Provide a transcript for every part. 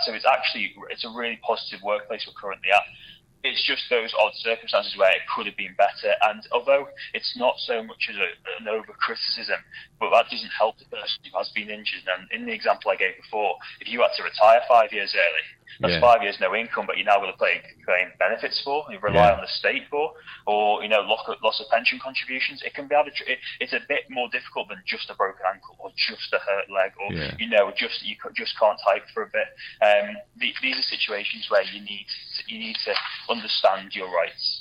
So it's a really positive workplace we're currently at. It's just those odd circumstances where it could have been better. And although it's not so much as an over-criticism, but that doesn't help the person who has been injured. And in the example I gave before, if you had to retire 5 years early, that's 5 years no income, but you're now going to claim benefits for, you rely on the state for, or loss of pension contributions. It can be it's a bit more difficult than just a broken ankle or just a hurt leg, or you just can't type for a bit. These are situations where you need to understand your rights.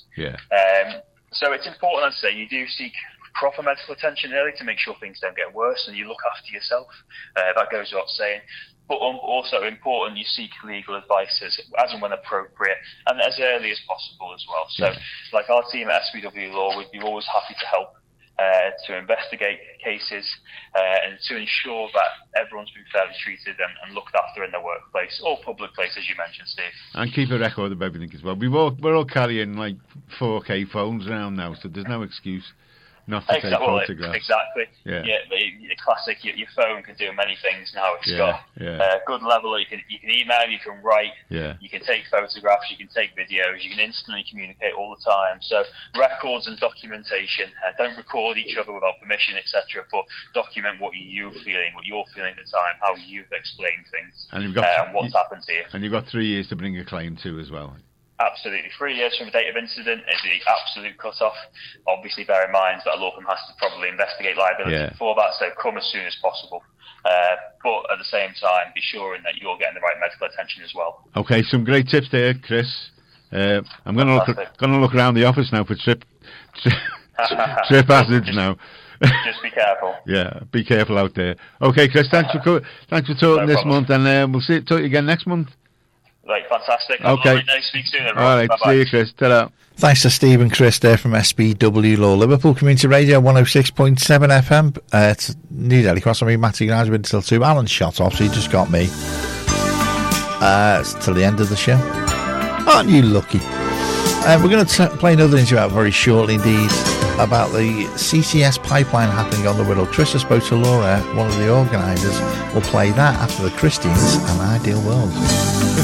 So it's important, I'd say, you do seek proper medical attention early to make sure things don't get worse, and you look after yourself. That goes without saying. But also important, you seek legal advice as and when appropriate, and as early as possible as well. So, like our team at SPW Law, we'd be always happy to help to investigate cases and to ensure that everyone's been fairly treated and looked after in their workplace or public place, as you mentioned, Steve. And keep a record of everything as well. We're all carrying like 4K phones around now, so there's no excuse not to take photographs. Exactly. The classic. Your phone can do many things now. It's got good level. You can email. You can write. You can take photographs. You can take videos. You can instantly communicate all the time. So records and documentation. Don't record each other without permission, etc. But document what you're feeling at the time, how you've explained things, and what's happened to you. And you've got 3 years to bring a claim to as well. Absolutely. 3 years from the date of incident is the absolute cut-off. Obviously, bear in mind that a law firm has to probably investigate liability before that, so come as soon as possible. But at the same time, be sure that you're getting the right medical attention as well. Okay, some great tips there, Chris. I'm going to look around the office now for trip hazards now. Just be careful. Be careful out there. Okay, Chris, thanks for talking this month, and we'll talk to you again next month. Right, fantastic. Okay. Speak soon, everyone. All right, Bye-bye. see you, Chris. Ta-da. Thanks to Steve and Chris there from SPW Law, Liverpool Community Radio 106.7 FM. It's New Delhi Cross. I'm Matty Grimes with till 2. Alan shot off, so you just got me. It's till the end of the show. Aren't you lucky? We're going to play another interview out very shortly indeed about the CCS pipeline happening on the Wirral. Chris has spoke to Laura, one of the organisers. We'll play that after the Christians and Ideal World.